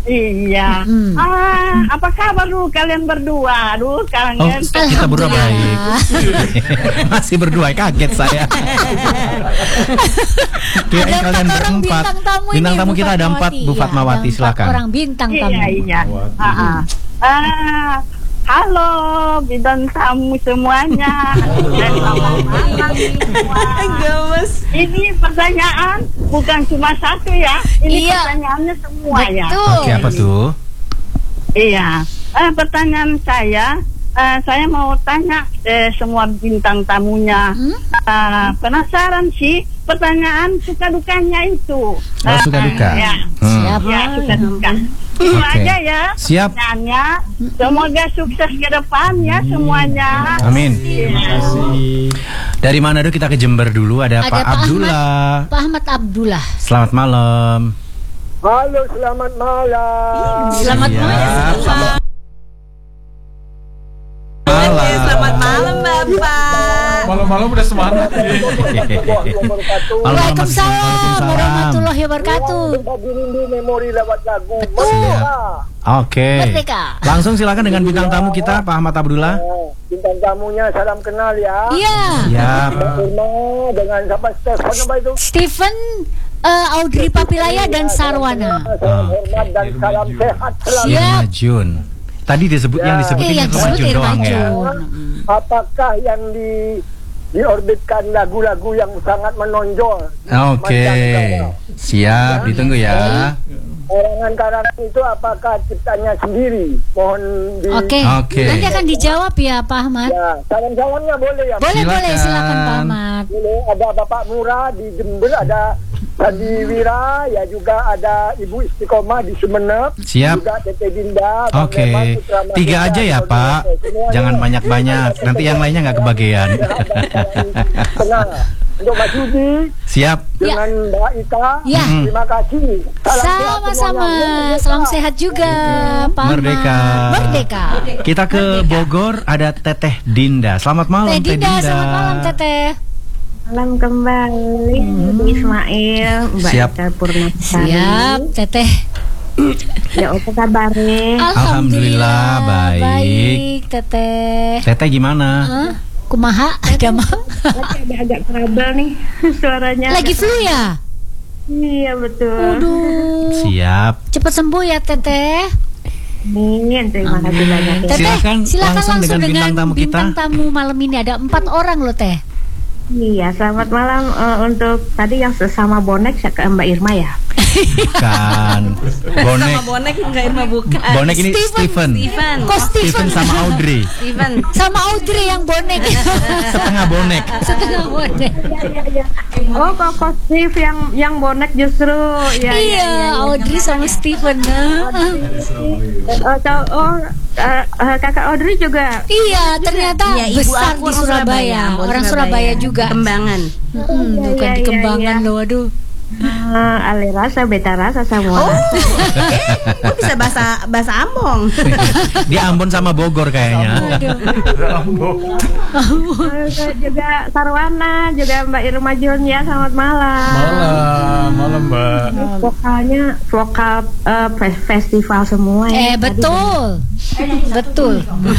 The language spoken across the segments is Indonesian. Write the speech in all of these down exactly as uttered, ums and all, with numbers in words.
Iya. Hmm. Ah, apa kabar lu kalian berdua? Aduh, kangen. Oh, kita berdua baik. Masih berdua, kaget saya. Kirain Ada kalian empat orang berempat. bintang tamu ini, Bintang tamu Bu kita ada empat, Fatmawati. Bu Ya, Fatmawati, ada empat silakan. orang bintang tamu. Iya, iya. Ah, ah. Ah, halo bintang tamu semuanya. Dan selamat malam semua. Gemes. Ini pertanyaan bukan cuma satu ya. Ini Iya. pertanyaannya semua ya. Betul. Oke, apa tuh? Iya. Eh, pertanyaan saya, eh, saya mau tanya eh, semua bintang tamunya. Hmm? Eh, penasaran sih pertanyaan suka dukanya itu. Oh, suka duka. Ya, Hmm. Siap. ya suka duka. Itu Oke. aja ya. Siap. Pertanyaannya. Semoga sukses ke depan ya semuanya. Amin. Iya. Dari Manado kita ke Jember dulu, ada, Ada Pak Pak Abdullah. Pak Ahmad Abdullah. Selamat malam. Halo, selamat malam. Selamat Siap. malam. Malam. Oke, selamat malam Bapak. Malam-malam udah semangat. Waalaikumsalam warahmatullahi wabarakatuh. Berbagi rindu memori lewat lagu. Betul. Merdeka. Oke. Merdeka. Langsung silakan dengan bintang tamu kita, Pak Ahmad Abdullah. Nah, bintang tamunya salam kenal ya. Iya. Siap. Mbak Irma dengan siapa Stefan apa itu? Stephen, eh, Audrey Papilaya dan Sarwana. Salam hormat dan salam sehat selalu. Siap. Irma Jun. Tadi disebut Ya. yang disebutin Eh, yang Irma disebut Jun Irma doang ya. Jun. Apakah yang di diorbitkan lagu-lagu yang sangat menonjol? Oke. Siap, ditunggu ya. Karangan-karangan itu apakah ciptanya sendiri? Mohon di Oke. Oke. Nanti akan dijawab ya Pak Ahmad. Ya, salam-salamnya boleh ya? Boleh, Silakan. boleh, silakan Pak Ahmad. Boleh, ada Bapak Murah di Jember, ada Sandi Wira, ya juga ada Ibu Istiqomah di Sumenep. Siap. Juga Tete Dinda. Bang Oke. Leman, Putra Mahkota, Tiga aja ya, Saudara, Pak. semuanya. Jangan banyak-banyak. Nanti yang lainnya nggak kebagian. Tenang. Untuk Mas Yudi Siap. dengan Mbak Ika. Ya. Hmm. Terima kasih. Salam sehat Sama-sama. semuanya. Salam sehat juga Pak Ahmad. Merdeka. Merdeka. Kita ke Bogor, ada Teteh Dinda. Selamat malam, Teh Teh Dinda, Dinda. selamat malam Teteh. Malam kembali Bu Ismail, Mbak Siap. Ika Purnasari. Siap, Teteh. Ya apa kabarnya? Alhamdulillah, baik. Baik, Teteh. Teteh gimana? Hah? Kumaha? Ada mah? Lagi agak trouble nih suaranya. Lagi flu ya? Iya betul. Aduh. Siap. Cepat sembuh ya, Teteh. Amin, terima kasih banyak ya. Teteh, Silakan silakan langsung langsung, dengan bintang tamu kita. bintang tamu malam ini ada empat orang loh, Teh. Iya, selamat malam eh, untuk tadi yang sesama bonek ke Mbak Irma ya. Bukan. Bonek. Sama bonek enggak Irma bukan. Bonek ini Steven. Steven. Steven. Kok Steven Steven sama Audrey. Steven. sama Audrey yang bonek. Setengah bonek. Setengah bonek. Oh, kok kok Steve yang yang bonek justru ya. Iya, Audrey sama Steven. Nah. Oh, tahu- oh eh, eh, kakak Audrey juga. Iya, ternyata Iya, ibu besar aku di Surabaya. orang Orang Surabaya juga. Kembangan. Mm-mm, Iya, bukan iya, di iya, Kembangan iya. loh, aduh. Eh, ale rasa, beta rasa semua. Oh, eh, kok bisa bahasa bahasa Ambon? Dia Ambon sama Bogor kayaknya. Eh, juga Sarwana, juga Mbak Irma Jun ya, selamat malam. Malam, malam Mbak. Vokalnya vokal eh, fe- festival semua Eh, ya. betul. Betul.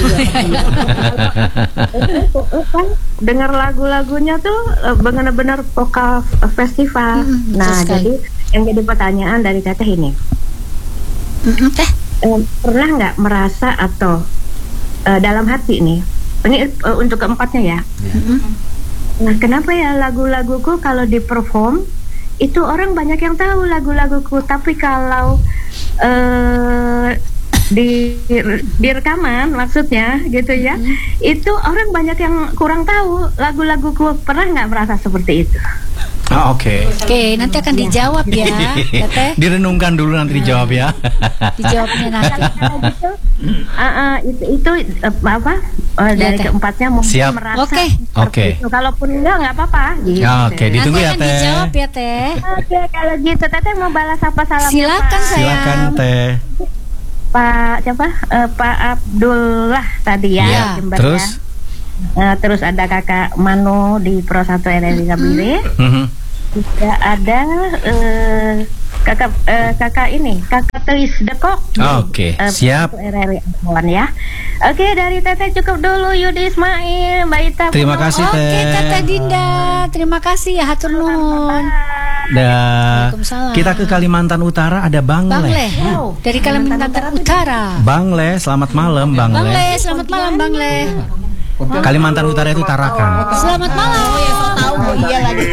Kan dengar lagu-lagunya tuh eh, benar-benar vokal f- festival. Mm, Nah, betul sekali. jadi yang jadi pertanyaan dari Teteh ini, Mm-mm, Teh. eh, pernah nggak merasa atau eh, dalam hati nih, ini eh, untuk keempatnya ya. Mm-mm. Nah, kenapa ya lagu-laguku kalau di-perform itu orang banyak yang tahu lagu-laguku, tapi kalau eh di di rekaman maksudnya gitu ya, itu orang banyak yang kurang tahu lagu-laguku. Pernah nggak merasa seperti itu? Ah, oke. Oke, nanti akan dijawab ya, Teteh. Direnungkan dulu nanti dijawab ya. Dijawabnya nanti. Kalau gitu, ah, ah, itu itu eh, apa eh, dari Teh. keempatnya mungkin Siap. merasa Oke. seperti Oke. itu. Kalaupun enggak nggak apa-apa. Gitu. Ya, oke, ditunggu Nanti ya, akan Teh. dijawab ya, Teh. Oke, kalau gitu Teteh mau balas apa salamnya? Silakan, Pak? sayang. Silakan, Teh. Pak siapa? Eh, Pak Abdullah tadi ya. Iya. Jember Terus? ya. Eh, terus ada Kakak Mano di Pro satu R R I Gambire. Mhm. Juga ada eh, kakak eh, kakak ini, kakak Telis Dekok. Oke, Eh, siap. R R I Ambon ya. Oke, dari Teteh cukup dulu. Yudi Ismail, Mbak Ita. Terima kasih, Oke, Teh. Teteh Dinda. Terima kasih ya, hatur nuhun. Dah. Waalaikumsalam. Kita ke Kalimantan Utara ada Bang Bang Le. Le, dari Kalimantan Utara. Bang Le, selamat malam Bang Bang Le. Le, selamat malam Bang Le. Kalimantan Utara itu Tarakan. Selamat malam. Oh ya, tahu. Oh iya lagi.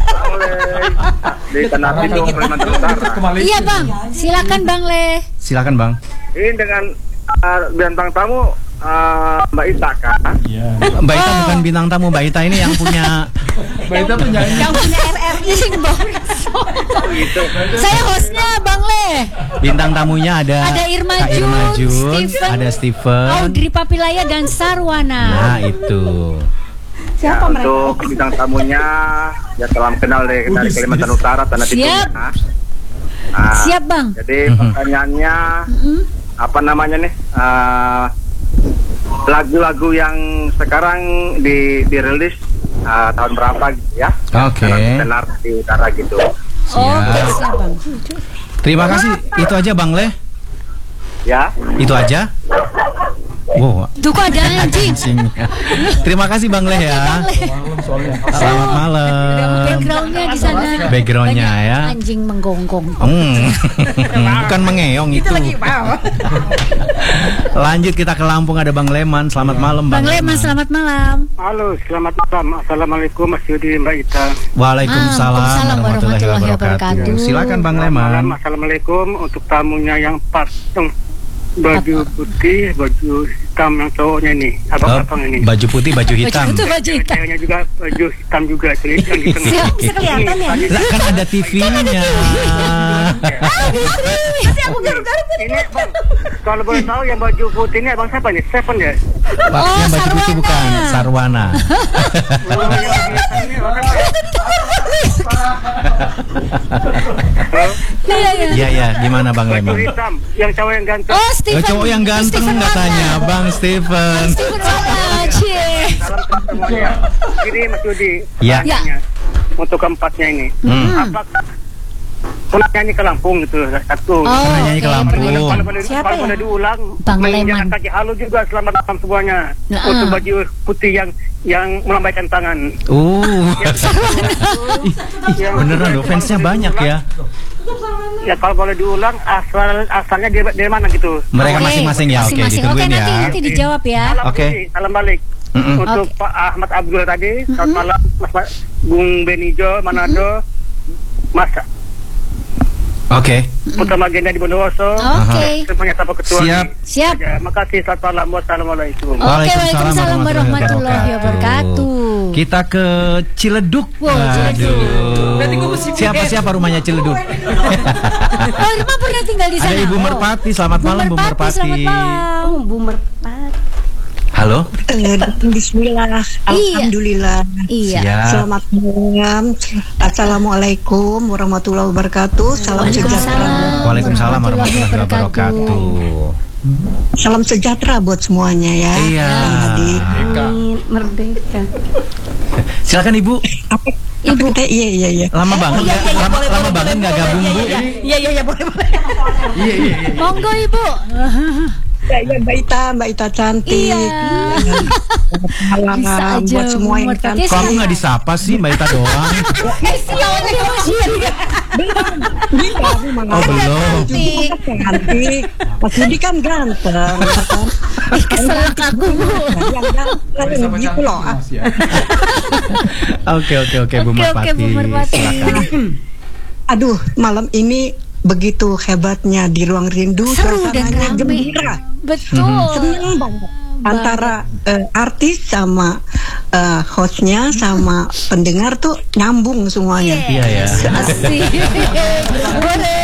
Di Tanah Pintu, Kalimantan Utara. Iya Bang, silakan Bang Le. Silakan Bang. Ini dengan uh, bintang tamu uh, Mbak Ita kan? Iya. Mbak Ita bukan bintang tamu, Mbak Ita ini yang punya Mbak Ita penyanyi. Yang punya R R I sing Bang. Saya hostnya Bang Le. bintang tamunya ada Ada Irma Kak Irma Jun, Jun, Steven, ada Steven. Audrey Papilaya dan Sarwana. Nah, itu. Ya, untuk bintang tamunya ya salam kenal dari, dari Kalimantan Utara Tanah Siap. Pintunya. Nah, Siap Bang. jadi Mhm. pertanyaannya Mm-mm. apa namanya nih? Uh, lagu-lagu yang sekarang di dirilis uh, tahun berapa gitu ya? Oke. Tenar di utara gitu. Oke, siap Bang. Terima kasih. Itu aja Bang Le. Ya. Itu aja. Wow. Tuh kok ada anjing. Anjingnya. Terima kasih Bang Le ya. Malam soalnya. Selamat malam. Backgroundnya di sana. Backgroundnya banyak ya. Anjing menggonggong. Hmm. Bukan mengeong itu. Lanjut kita ke Lampung ada Bang Leman. Selamat malam Bang Leman, selamat malam. Halo, selamat malam. Assalamualaikum Mas Yudi, Mbak Ita. Waalaikumsalam Waalaikumsalam warahmatullahi warahmatullahi wabarakatuh. wabarakatuh. Silakan Bang Malam, Leman. Assalamualaikum untuk tamunya yang patung baju putih, baju hitam yang cowoknya ini, Oh, abang-abang ini. baju putih, baju hitam. Baju itu baju hitam. Ceweknya juga baju hitam juga, jadi yang di tengah. Siap, Bisa kelihatan ya? Lah kan ada T V-nya. Tapi aku garuk-garuk. Ini bang, kalau boleh tahu yang baju putih ini abang siapa nih? Seven ya? Pak, Oh, yang baju putih Sarwana. bukan Sarwana. Oh, yang di hitam ini orang apa? Halo? Iya, iya. Iya ya, gimana Bang Baju Leman? hitam, yang cowok yang ganteng. Oh, Steven. Oh, cowok yang ganteng Steven katanya, Wana. Bang Steven. Steven Wana, cie. Salam semuanya. Jadi Mas Yudi, Ya. pertanyaannya, untuk keempatnya ini, Hmm. apakah pernah nyanyi ke Lampung gitu satu? Oh, Pernah nyanyi ke oke. Lampung. Kalau boleh, Siapa kalau ya? boleh diulang, Bang menginjakan Leman. kaki halo juga selamat malam semuanya. Nah, Untuk ah. baju putih yang yang melambaikan tangan. Uh. Yang Beneran loh, fansnya banyak ya. Ya kalau boleh diulang, asal asalnya dari, dari mana gitu? Mereka Oke, masing-masing ya, oke masing-masing. ditungguin Oke, nanti, ya. nanti dijawab ya. Salam, Oke. Yudi, salam balik. Mm-mm. Untuk Oke. Pak Ahmad Abdul tadi, selamat malam Mas Ma- Bung Benijo Manado, Mas Oke. Utama Agenda di Bondowoso. Oke. Semuanya Sapa Ketua. Siap. Siap. Ya, makasih, selamat malam. Wassalamualaikum. Oke, waalaikumsalam warahmatullahi wabarakatuh. Kita ke Ciledug. Wow, Ciledug. Aduh. Siapa siapa rumahnya Ciledug? Oh, Irma pernah tinggal di sana. Ada Ibu Oh. Merpati. Selamat Bu malam Bu Merpati, Merpati. selamat malam. Oh, Bu Merpat. Halo. Eh, Bismillah, Alhamdulillah. Iya. Siap. Selamat malam. Assalamualaikum warahmatullahi wabarakatuh. Salam sejahtera. Waalaikumsalam warahmatullahi wabarakatuh. Salam sejahtera buat semuanya ya. Iya. Yang hadir. Amin, merdeka. Silakan Ibu. Apa? Ibu. Apa, iya iya iya. Lama banget nggak lama, lama banget nggak gabung Bu. Iya, iya, iya, boleh, boleh. Monggo Ibu. Ya, ya, Mbak Ita, Mbak Ita cantik. Iya. Salam Bisa aja, buat semua yang Bu Merpati. cantik. Kamu nggak disapa sih Mbak Ita doang? Eh, siapa dia masih? Iya, aku Oh mana belum. cantik. Cantik. Mas Yudi kan ganteng. Eh, keselak aku Bu. Yang ganteng gitu loh. Ah, Mas, ya. Oke oke oke Bu Oke, Merpati. oke, Bu Merpati. Silakan. Aduh, malam ini begitu hebatnya di Ruang Rindu, Seru dan suasananya rame. gembira, Betul. seneng banget. Antara eh, artis sama eh, hostnya sama pendengar tuh nyambung semuanya. Iya ya. Asik. Boleh.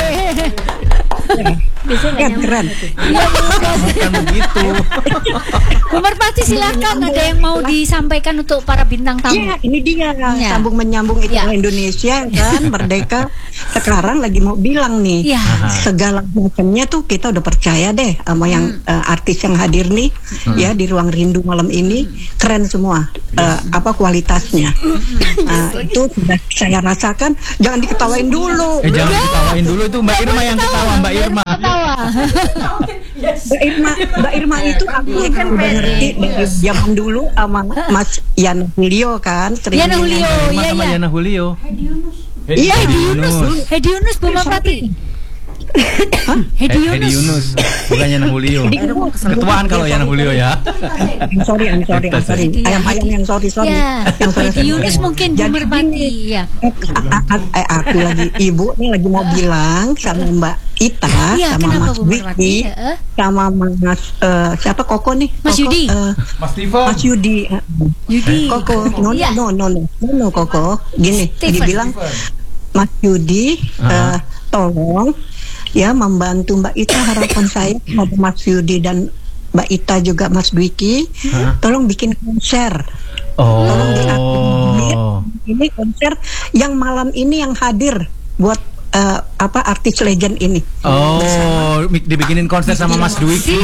Keren, keren. Bukan begitu. Bu Merpati silakan, ada yang mau disampaikan untuk para bintang tamu. Iya, ini dia Ya. sambung menyambung itu Ya. Indonesia kan merdeka. Sekarang lagi mau bilang nih, Iya. segala macamnya tuh kita udah percaya deh sama yang eh, artis yang hadir nih ya di Ruang Rindu malam ini, keren semua eh, apa kualitasnya. Nah, itu sudah saya rasakan. Jangan diketawain dulu. Eh jangan diketawain dulu itu Mbak Irma yang ketawa Mbak Irma. Mbak Irma, Mbak Irma itu aku kan udah ngerti dari zaman dulu sama Mas Yana Julio kan. sering Yana Julio, nyanyi. iya Sama iya. Yana Julio. Iya, Hedi Yunus. Hedi Yunus Bu Merpati. Hedi Eh, Hedi Yunus. Yunus. Bukan Yana Julio. Ketuaan kalau Yana Julio ya. I'm sorry, I'm sorry, I'm sorry. Ayam-ayam yang sorry, sorry. Ya, Yang sorry, Hedi sorry. Yunus mungkin Bu Jadi Merpati. gini, Ya. eh, a- a- eh, aku lagi ibu nih lagi mau bilang sama Mbak Ita, Iya, sama kenapa Mas Bu Merpati? Wiki, Heeh. sama Mas eh, siapa Koko nih? Mas Koko, Yudi. eh, Mas Steven. Mas Yudi. eh, Yudi. Koko, no, Iya. no, no, no, no, no, Koko. Gini, Steven. dibilang Mas Yudi, eh, tolong ya membantu Mbak Ita. Harapan saya kepada Mas Yudi dan Mbak Ita juga Mas Dwiki, tolong bikin konser. Tolong diakomodir. Oh. Ini konser yang malam ini yang hadir buat eh, apa artis legend ini. Oh, mi- dibikinin konser sama Mas Dwiki.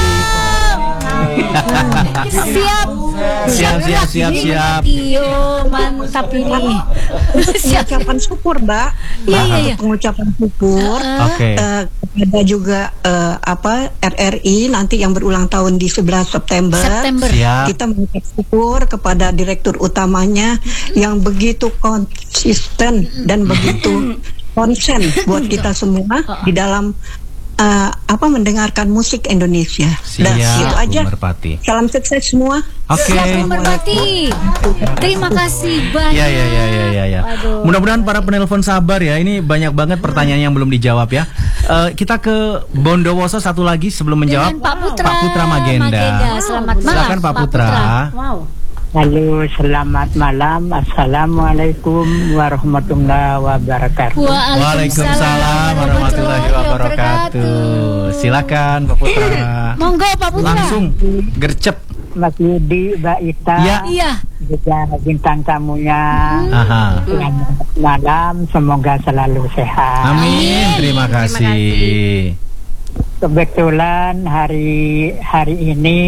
Siap. Siap, siap, siap, siap. Yo, mantap ini. Siap. Pengucapan syukur, Mbak. Iya, iya, iya. Pengucapan syukur. Oke. Eh, kepada juga eh, apa R R I nanti yang berulang tahun di sebelas September. September. Siap. Kita mengucap syukur kepada direktur utamanya yang begitu konsisten dan begitu konsen buat kita semua di dalam eh, apa mendengarkan musik Indonesia. Dan Siap, itu Bu aja. Merpati. Salam sukses semua. Oke. Siap, Bu Merpati. Terima kasih banyak. Ya, ya, ya, ya, ya, ya. Aduh. Mudah-mudahan para penelpon sabar ya. Ini banyak banget pertanyaan yang belum dijawab ya. Eh, kita ke Bondowoso satu lagi sebelum menjawab. Dengan Pak Putra. Pak Putra Magenda. Selamat malam. Silakan Pak Putra. Wow. Halo, selamat malam. Assalamualaikum warahmatullahi wabarakatuh. Waalaikumsalam warahmatullahi wabarakatuh. Silakan Pak Putra. Monggo Pak Putra. Langsung gercep. Mas Yudi, Mbak Ita, Ya. Iya. juga bintang tamunya. Aha. Selamat malam, semoga selalu sehat. Amin. Terima kasih. Kebetulan hari hari ini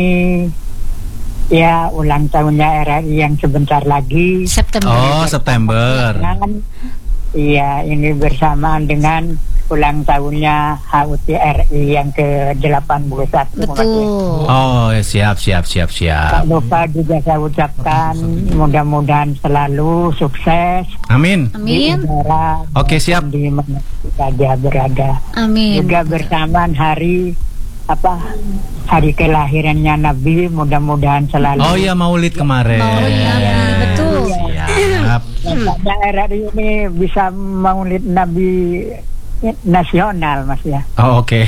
ya ulang tahunnya R R I yang sebentar lagi. September. Oh, September. Dan iya, ini bersamaan dengan ulang tahunnya H U T R I yang ke delapan puluh satu. Betul. Oh, siap, siap, siap, Tak siap. lupa juga saya ucapkan mudah-mudahan selalu sukses Amin. di Amin. udara Oke, siap. di mana saja berada. Amin. Juga bersamaan hari apa hari kelahirannya Nabi, mudah-mudahan selalu. Oh iya, Maulid kemarin. Maulid Nabi, betul. Siap. Daerah ini bisa maulid Nabi nasional, Mas ya. Oh, oke.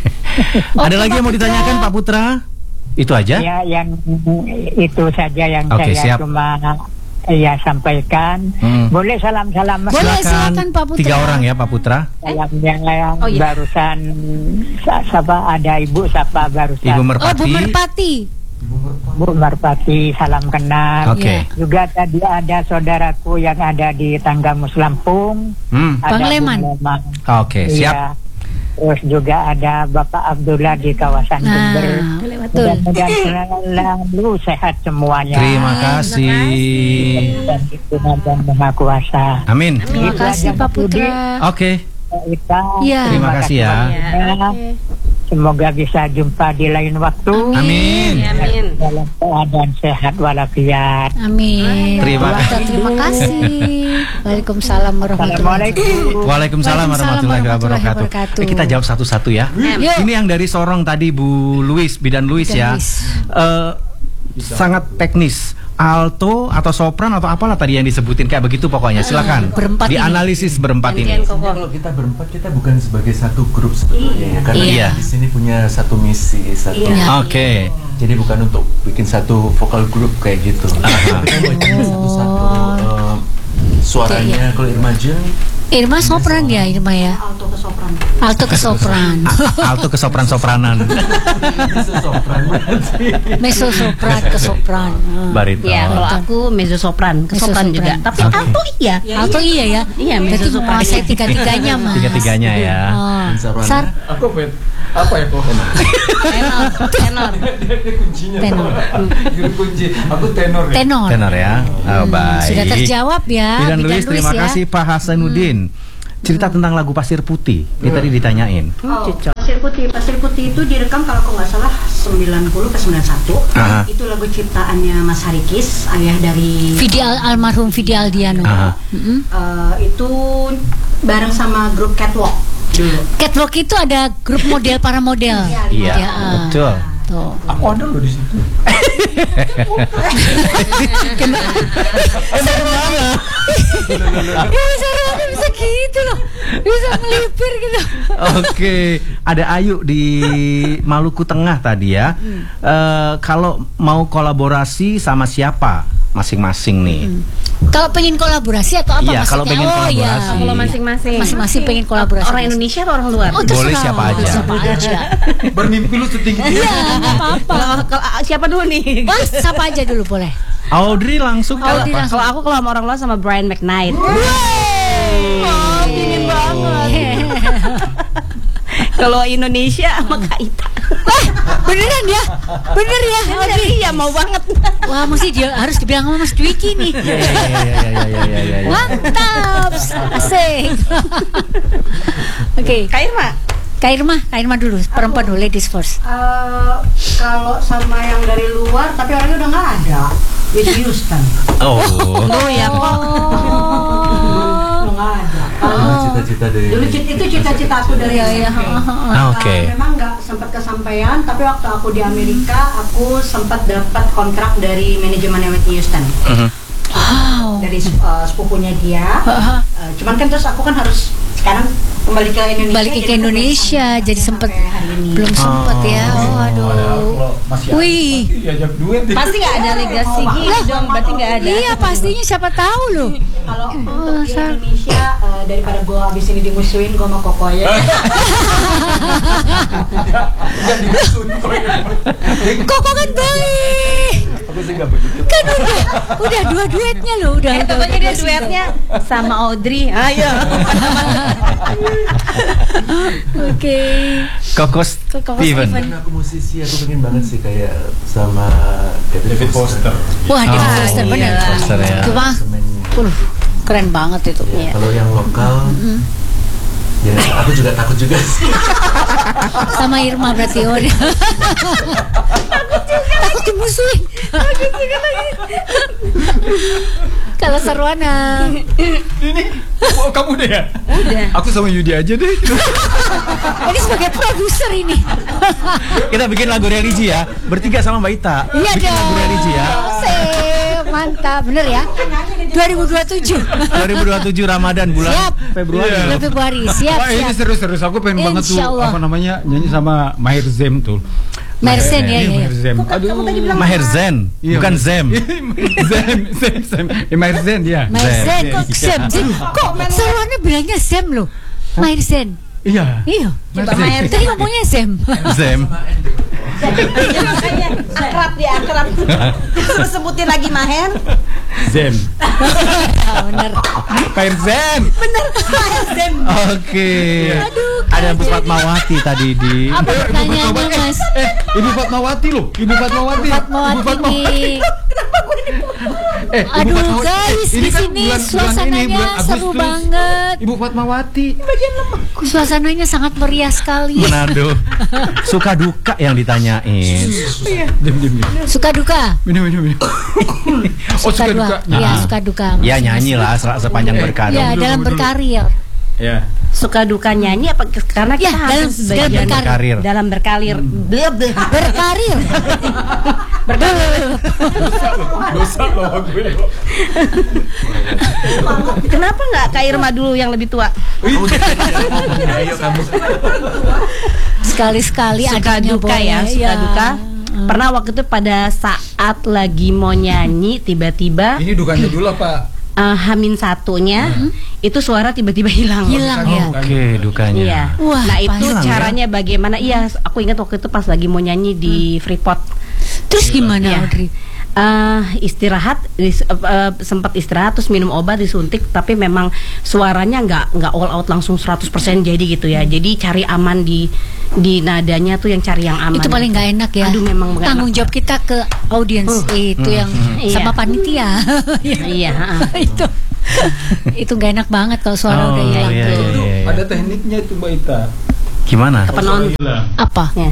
Ada lagi yang mau ditanyakan Pak Putra? Itu aja? Ya, yang itu saja yang Oke, saya siap. cuma ya sampaikan. Hmm. Boleh salam-salam Mas. Boleh, silakan Pak Putra. Tiga orang ya Pak Putra. Salam yang, yang Oh, iya. barusan sa- siapa ada Ibu siapa barusan. Ibu Oh, Bu Merpati. Merpati. Bu Marpati, salam kenal. Oke. Ya. Juga tadi ada saudaraku yang ada di Tanggamus Lampung. Hmm. Ada Bang Bu Leman. Memang. Oke, siap. Iya. Terus juga ada Bapak Abdullah di kawasan Nah, Jember. betul. Mudah-mudahan selalu sehat semuanya. Terima kasih. Dan Tuhan yang Maha Kuasa. Amin. Terima kasih Pak Putra. Oke. Kita, Iya. Terima kasih ya. banyak. Semoga bisa jumpa di lain waktu. Amin. Amin. Dalam keadaan sehat walafiat. Amin. Terima Bu Putra, terima kasih. Waalaikumsalam warahmatullahi wabarakatuh. Assalamualaikum. Waalaikumsalam warahmatullahi wabarakatuh. wabarakatuh. Eh, kita jawab satu-satu ya. Yuk. Ini yang dari Sorong tadi Bu Luis, Bidan Luis ya. Bidan Luis. Eh, sangat teknis. Alto atau sopran atau apalah tadi yang disebutin kayak begitu pokoknya. Silakan. Berempat ini. Dianalisis berempat ini. Sebenarnya kalau kita berempat kita bukan sebagai satu grup sebenarnya ya. Karena Iya. di sini punya satu misi, satu. Iya. Oke. Jadi bukan untuk bikin satu vokal grup kayak gitu. Tapi kan buat satu-satu eh, suaranya. Kalau Irma Jun Irma sopran ya, Irma ya. Alto ke sopran. Alto ke sopran. Alto ke sopran-sopranan. sopran berarti. Mezzo sopran ke sopran. Hmm. Bariton. Ya, kalau aku mezzo sopran, ke Mezzo sopran juga. sopran. Tapi Oke. alto iya. Alto iya ya. Iya, Berarti mezzo sopran. menguasai tiga-tiganya Mas. Tiga-tiganya ya. Oh. Sarwana. Sar Aku bet. Apa ya kok? Tenor, tenor. Ini kuncinya. Tenor. Ini kunci. Aku tenor ya. tenor. Tenor ya. Oh, baik. Sudah terjawab ya. Bidan Bidan Luis, terima ya. kasih Pak Hasanuddin. cerita tentang lagu Pasir Putih. Ini tadi ditanyain. Oh, Pasir Putih, Pasir Putih itu direkam kalau aku nggak salah sembilan puluh ke sembilan puluh satu. Aha. Itu lagu ciptaannya Mas Harikis, ayah dari Vidi Al- almarhum Vidi Aldiano. Aha. Mm-mm. Eh, itu bareng sama grup Catwalk dulu. Catwalk itu ada grup model para model. Iya, Ya, ah. betul. Tuh. Aku ada loh di situ. Ya bisa rame, bisa gitu loh. Bisa melipir gitu. Oke, ada Ayu di Maluku Tengah tadi ya. Eh, kalau mau kolaborasi sama siapa masing-masing nih? Kalau pengen kolaborasi atau apa Iya, maksudnya? kalau pengen oh kolaborasi. iya. Kalau masing-masing. Masing-masing pengen kolaborasi. Orang Indonesia atau orang luar? Oh, Boleh terserah. siapa aja. Siapa aja. Bermimpi lu setinggi Iya, nggak apa-apa. Kalau kalau- ah, siapa dulu nih? Wah, siapa aja dulu boleh. Audrey langsung Kalau Audrey langsung. kalau aku kalau sama orang luar sama Brian McKnight. Oh, dingin banget. Kalau Indonesia sama Kak Ita. Wah, beneran ya? Bener ya? Audrey? Iya mau banget. Wah, mesti dia harus dibilang sama Mas Dwiki nih. Iya, iya, iya, iya, iya, iya, iya, iya. Mantap, asik. Oke, Kak Irma. Kak Irma, Kak Irma dulu, perempuan dulu, ladies first. Eh, kalau sama yang dari luar tapi orangnya udah nggak ada. Whitney Houston. Oh. Oh ya kok. Udah nggak ada. Dulu cita-cita dari Dulu cita- itu cita-cita aku dari Iya, iya. S M P. Ah, oke. Uh, memang nggak sempat kesampaian, tapi waktu aku di Amerika, aku sempat dapat kontrak dari manajemen Whitney Houston. Mhm. Wow. Dari uh, sepupunya dia. Haha. Uh, cuman kan terus aku kan harus sekarang kembali ke Indonesia. Balik ke jadi aku Indonesia, belum jadi sempet sampai hari ini. belum sempet ya. Oh, aduh. masih Wih. diajak duit. Pasti nggak ada legasi gitu dong, berarti nggak ada. Iya, pastinya siapa tahu loh. Kalau Oh, untuk di Sar. Indonesia uh, daripada gue abis ini dimusuhin, gue mau koko ya. Koko kan baik. Aku sih nggak begitu. Kan udah, udah dua duetnya loh, udah. Eh, udah, pokoknya udah dia sih. duetnya sama Audrey. Ayo. Oke. Kokos Koko Steven. Steven. Karena aku musisi, aku pengen banget sih kayak sama David Foster. Wah, David Oh, Foster bener. iya. Foster ya. Cuma, uh, keren banget itu. Ya, kalau yang lokal, ya aku juga takut juga sih. Sama Irma berarti oh, dia. Takut dimusuhin. Kalau Sarwana. Ini, oh, kamu udah ya? Udah. Aku sama Yudi aja deh. Ini sebagai produser ini. Kita bikin lagu religi ya. Bertiga sama Mbak Ita. Iya bikin dong. lagu religi ya. Sip, mantap, bener ya. dua ribu dua puluh tujuh. dua ribu dua puluh tujuh Ramadan bulan Siap. Februari. Iya. Bulan Februari, siap, Wah, ini siap. serius-serius. Aku pengen banget tuh Insya Allah. apa namanya nyanyi sama Maher Zem tuh. Maher Zain, ya, Iya, ya, ya. Maher Zem. Aduh. Maher Zen, Iya, bukan Mas. Zem. Zem, Zem, Zem. Eh, Maher Zen ya. Maher Zain, kok Iya. Zem, Zem. Kok Sarwana bilangnya Zem loh. Maher Zain. Iya. Iya. Maher Zain. Tadi ngomongnya Zem. Zem. Iya, makanya akrab dia akrab. Terus sebutin lagi Maher. Zem. Ah, bener. Maher Zen. Bener Maher Zem. Oke. Aduh, Ada Bu Fatmawati tadi di. Apa pertanyaannya, Mas? Eh, Ibu Fatmawati loh. Ibu Fatmawati. Ibu Fatmawati nih. Eh, Ibu Aduh, Fatmawati. guys, Ini di kan sini bulan- bulan suasananya ini, bulan seru Agustus. banget. Ibu Fatmawati. Suasananya sangat meriah sekali. Manado. Suka duka yang ditanyain. Diam, diam, diam. Suka duka. Minum, minum, minum. Oh, suka duka. Iya, Ah. suka duka. Ya nyanyi lah se- sepanjang berkarir. Ya, dalam berkarir. Ya. Suka duka nyanyi apa karena kita Ya, dalam- harus sebagian dalam berkarir. Berkarir. dalam berkarir. Bleh, bleh. Berkarir. Dosa loh gue. Kenapa nggak Kak Irma dulu yang lebih tua? Ayo kamu. Sekali-sekali Suka adanya duka boleh. ya, suka Ya. duka. Pernah waktu itu pada saat lagi mau nyanyi tiba-tiba Ini dukanya dulu apa? uh, Hamin satunya itu suara tiba-tiba hilang. Hilang ya. Oke, dukanya. Iya. Wah, nah itu hilang ya? caranya bagaimana? Iya, aku ingat waktu itu pas lagi mau nyanyi di Freeport. Terus gimana, Iya. Audrey? Eh, istirahat, dis- eh, eh, sempat istirahat terus minum obat disuntik, tapi memang suaranya nggak nggak all out langsung seratus persen jadi gitu ya. Jadi cari aman di di nadanya tuh yang cari yang aman. Itu paling nggak enak ya. Aduh, memang nggak Tanggung enak. jawab kita ke audiens Uh. itu yang Iya. sama panitia. Iya, heeh. Itu. Itu gak enak banget kalau suara Oh, udah hilang iya, tuh. iya, iya. Ada tekniknya itu Mbak Ita. Gimana? Penonton. Apa? Ya.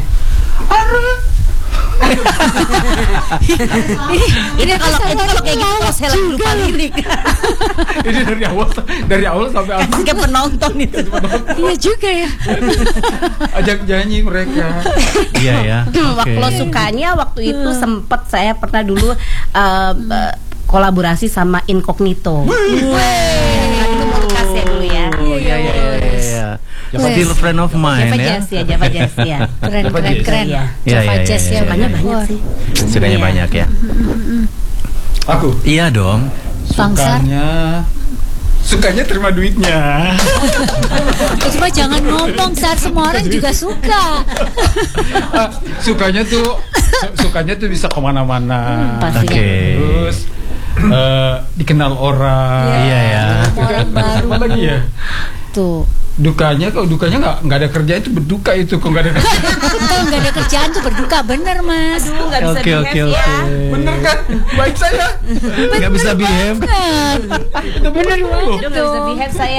Ini kalau itu kalau kayak gitu kalau saya lagi lupa lirik. Ini dari awal dari awal sampai akhir. Kayak penonton itu. Iya juga ya. Ajak nyanyi mereka. Iya ya. Waktu lo sukanya waktu itu sempet saya pernah dulu uh, uh, kolaborasi sama Incognito. Wih, itu podcast ya dulu ya. Oh iya iya iya. iya. Still friend of mine Java ya. Jazz ya, Java Jazz ya. Keren keren keren. Iya. Iya, Java iya, Jazz iya, ya. iya, Sukanya Wah. banyak sih. Sukanya Iya. banyak ya. Aku Iya dong. Bangsar. sukanya sukanya terima duitnya. Coba jangan ngomong, Sar, semua orang juga suka. Ah, sukanya tuh su- sukanya tuh bisa kemana-mana. Pasti. Oke. Terus eh, dikenal orang. Iya ya. Orang baru. Apa lagi ya? Tuh. Dukanya kalau dukanya nggak nggak ada kerja itu berduka itu kok nggak ada kerja. Kalau nggak ada kerjaan tuh berduka, bener Mas. Aduh, nggak bisa Oke behave oke ya. oke. Bener kan? Baik saya. Nggak bisa behave. Bener. Bener banget Aduh, nggak bisa tuh. behave saya.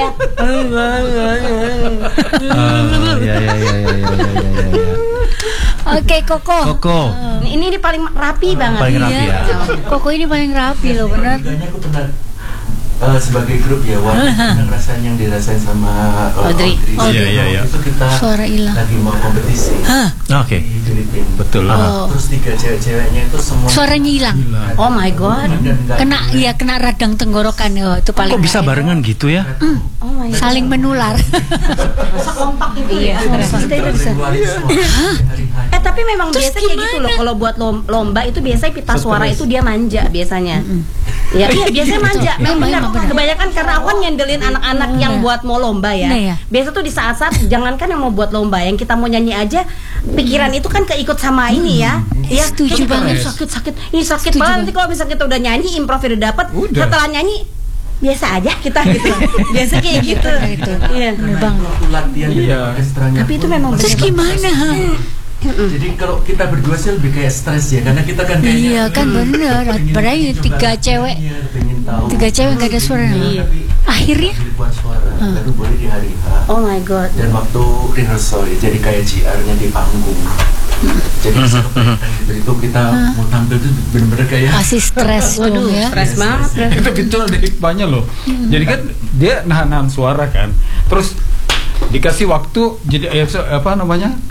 Oh, iya iya iya iya iya iya. iya. Oke, Koko. Koko. Ini, ini ini paling rapi banget. Paling rapi ya. Koko ini paling rapi loh, bener. Dukanya aku pernah eh, sebagai grup ya, waktu pernah ngerasain yang dirasain sama eh, Audrey. Audrey. Iya, iya, iya. Itu kita Suara hilang. lagi mau kompetisi Oke. di Filipina. Betul. Oh. Terus tiga cewek-ceweknya itu semua Suaranya hilang. Oh my god. dan nggak- Kena iya kena radang tenggorokan oh, itu paling. Kok bisa barengan gitu ya? Oh my god. Saling menular. Masa kompak itu ya. Kita itu bisa. Ngeluarin suara hari-hari. Eh tapi memang Terus biasa kayak gitu gimana? loh kalau buat lom- lomba itu biasanya pita suara itu dia manja biasanya. Ya iya biasanya manja. Memang benar. Memang benar. Kebanyakan karena aku kan ngandelin anak-anak yang Benar. buat mau lomba ya. Nah, ya. Biasa tuh di saat-saat jangankan yang mau buat lomba, yang kita mau nyanyi aja pikiran itu kan keikut sama ini ya. Ya Setuju kayak banget. "Ih, sakit-sakit. Ini sakit Setuju banget. banget. Nanti kalau misalnya kita udah nyanyi improv udah dapet, Udah. setelah nyanyi biasa aja kita gitu. Biasa kayak gitu. Gitu. Iya. Bener banget. Waktu latihan dari Iya. orkestranya Tapi itu pun memang Terus gimana? ha? Jadi kalau kita berdua sih lebih kayak stres ya, karena kita kan kayaknya Iya kan bener. Berarti tiga cewek, pengen tahu. tiga cewek nggak ada suara. Akhirnya Buat suara, lalu boleh di hari H. Oh my god. Dan waktu rehearsal ya, jadi kayak G R-nya di panggung. Jadi sekepengen gitu itu kita mau tampil tuh bener-bener kayak pasti stres dong ya. Stres banget. Itu itu ada hikmahnya loh. Jadi kan dia nahan-nahan suara kan. Terus dikasih waktu jadi eh, apa namanya?